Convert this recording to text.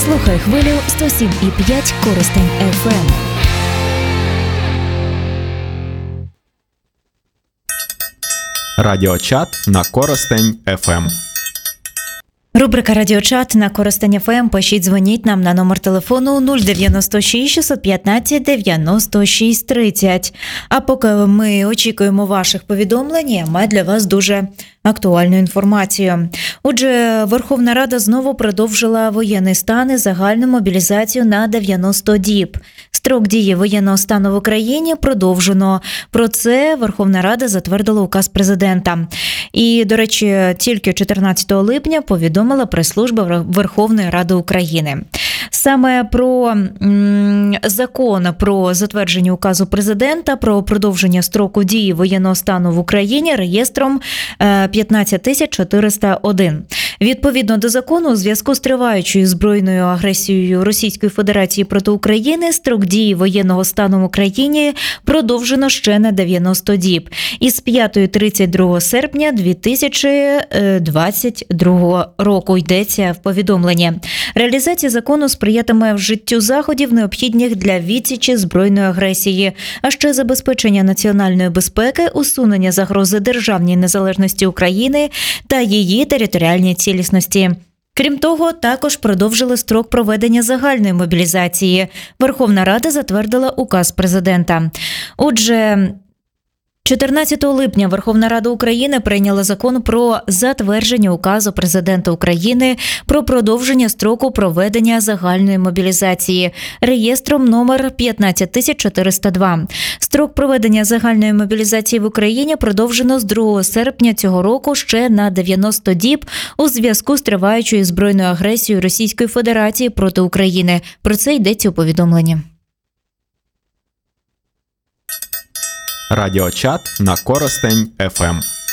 Слухай хвилю 107,5 Коростень ФМ. Радіочат на Коростень ФМ. Рубрика «Радіочат» на Коростень ФМ. Пишіть, дзвоніть нам на номер телефону 096 615 96 30. А поки ми очікуємо ваших повідомлень, ми для вас дуже актуальну інформацію. Отже, Верховна Рада знову продовжила воєнний стан і загальну мобілізацію на 90 діб. Строк дії воєнного стану в Україні продовжено. Про це Верховна Рада затвердила указ президента. І, до речі, тільки 14 липня повідомила прес-служба Верховної Ради України. Саме про закон про затвердження указу президента про продовження строку дії воєнного стану в Україні реєстром 15401. Відповідно до закону, у зв'язку з триваючою збройною агресією Російської Федерації проти України, строк дії воєнного стану в Україні продовжено ще на 90 діб. Із 5-32 серпня 2022 року йдеться в повідомленні. Реалізація закону сприятиме вжиттю заходів, необхідних для відсічі збройної агресії, а ще забезпечення національної безпеки, усунення загрози державній незалежності України та її територіальній цілісності. Крім того, також продовжили строк проведення загальної мобілізації. Верховна Рада затвердила указ президента. Отже, 14 липня Верховна Рада України прийняла закон про затвердження указу президента України про продовження строку проведення загальної мобілізації реєстром номер 15402. Строк проведення загальної мобілізації в Україні продовжено з 2 серпня цього року ще на 90 діб у зв'язку з триваючою збройною агресією Російської Федерації проти України. Про це йдеться у повідомленні. Радіочат на Коростень ФМ.